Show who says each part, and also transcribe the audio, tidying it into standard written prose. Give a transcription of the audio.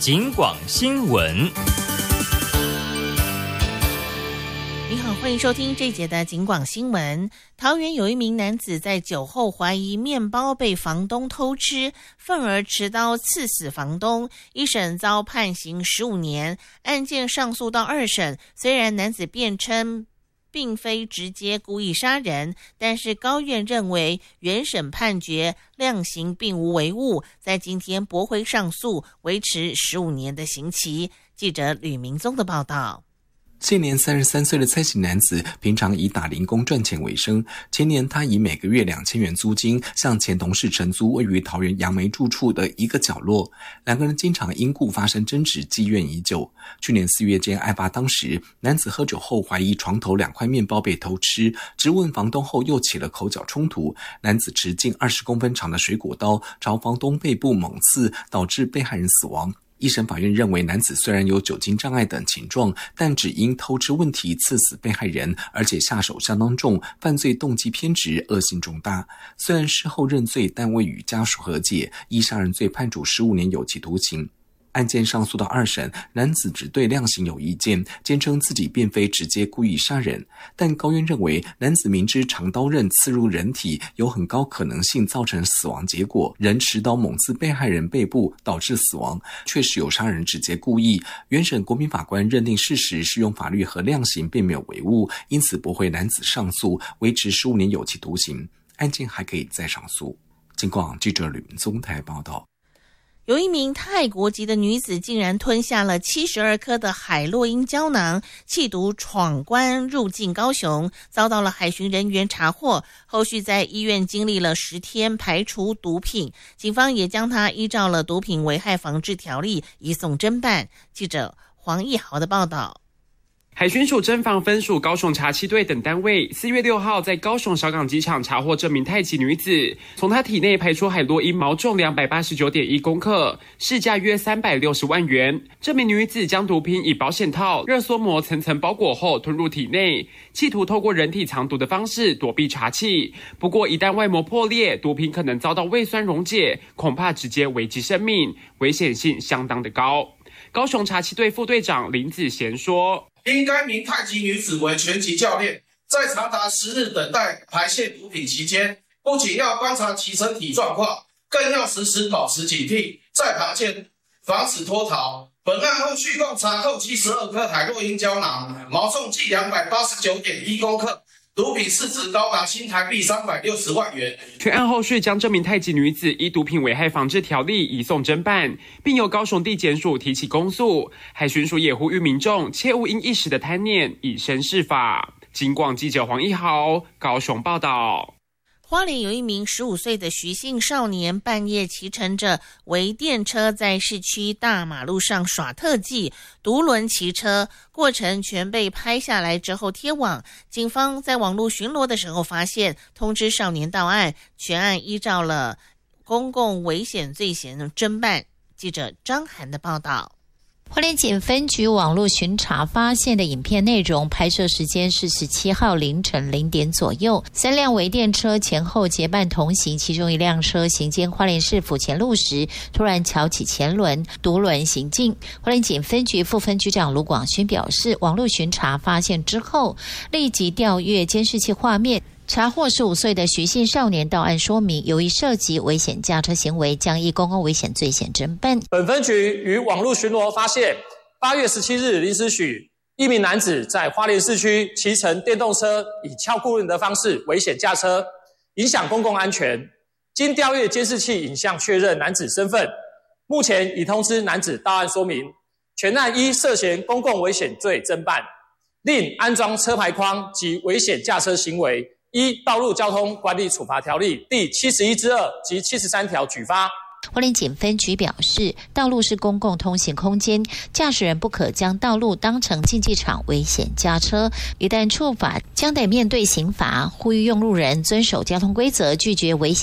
Speaker 1: 警广新闻。
Speaker 2: 你好，欢迎收听这一节的警广新闻。桃园有一名男子在酒后怀疑面包被房东偷吃，愤而持刀刺死房东，一审遭判刑15年，案件上诉到2审。虽然男子辩称并非直接故意杀人，但是高院认为原审判决量刑并无违误，在今天驳回上诉，维持15年的刑期。记者吕明宗的报道。
Speaker 3: 现年33岁的蔡姓男子，平常以打零工赚钱为生。前年，他以每个月2000元租金向前同事承租位于桃园杨梅住处的一个角落。两个人经常因故发生争执，积怨已久。去年4月间案发当时，男子喝酒后怀疑床头2块面包被偷吃，质问房东后又起了口角冲突。男子持近20公分长的水果刀朝房东背部猛刺，导致被害人死亡。一审法院认为，男子虽然有酒精障碍等情状，但只因偷吃问题刺死被害人，而且下手相当重，犯罪动机偏执，恶性重大。虽然事后认罪，但未与家属和解，依杀人罪判处15年有期徒刑。案件上诉到2审，男子只对量刑有意见，坚称自己并非直接故意杀人，但高院认为男子明知长刀刃刺入人体有很高可能性造成死亡结果，仍持刀猛刺被害人背部导致死亡，确实有杀人直接故意。原审国民法官认定事实适用法律和量刑并没有违误，因此驳回男子上诉，维持15年有期徒刑，案件还可以再上诉。警广记者吕明宗台报道。
Speaker 2: 有一名泰国籍的女子竟然吞下了72颗的海洛因胶囊，企图闯关入境高雄，遭到了海巡人员查获，后续在医院经历了10天排除毒品，警方也将她依照了毒品危害防治条例移送侦办。记者黄义豪的报道。
Speaker 4: 海巡署侦防分署、高雄查缉队等单位4月6号在高雄小港机场查获这名泰籍女子，从她体内排出海洛因毛重289.1公克，市价约360万元。这名女子将毒品以保险套、热缩膜层层包裹后吞入体内，企图透过人体藏毒的方式躲避查缉。不过一旦外膜破裂，毒品可能遭到胃酸溶解，恐怕直接危及生命，危险性相当的高。高雄查缉队副队长林子贤说，
Speaker 5: 因该名泰籍女子为拳击教练，在长达10日等待排泄毒品期间，不仅要观察其身体状况，更要时时保持警惕，在旁线防止脱逃。本案后续共查扣72颗海洛因胶囊，毛重计289.1公克，毒品市值高达新台币360万元。
Speaker 4: 全案后续将这名泰籍女子依毒品危害防治条例移送侦办，并由高雄地检署提起公诉。海巡署也呼吁民众切勿因一时的贪念以身试法。警广记者黄义豪高雄报道。
Speaker 2: 花莲有一名15岁的徐姓少年，半夜骑乘着微电车在市区大马路上耍特技，独轮骑车，过程全被拍下来之后贴网。警方在网络巡逻的时候发现，通知少年到案，全案依照了公共危险罪嫌侦办。记者张涵的报道。
Speaker 6: 花莲警分局网络巡查发现的影片内容，拍摄时间是17号凌晨0点左右，3辆微电车前后结伴同行，其中一辆车行经花莲市府前路时，突然翘起前轮，独轮行进。花莲警分局副分局长卢广勋表示，网络巡查发现之后，立即调阅监视器画面，查获15岁的徐姓少年到案说明，由于涉及危险驾车行为，将依公共危险罪嫌侦办。
Speaker 7: 本分局于网络巡逻发现，8月17日0时许，一名男子在花莲市区骑乘电动车，以撬故人的方式危险驾车，影响公共安全。经调阅监视器影像确认男子身份，目前已通知男子到案说明，全案依涉嫌公共危险罪侦办，另安装车牌框及危险驾车行为，依《道路交通管理处罚条例》第71之2及73条举发。
Speaker 6: 花莲警分局表示，道路是公共通行空间，驾驶人不可将道路当成竞技场危险驾车，一旦触法将得面对刑罚，呼吁用路人遵守交通规则，拒绝危险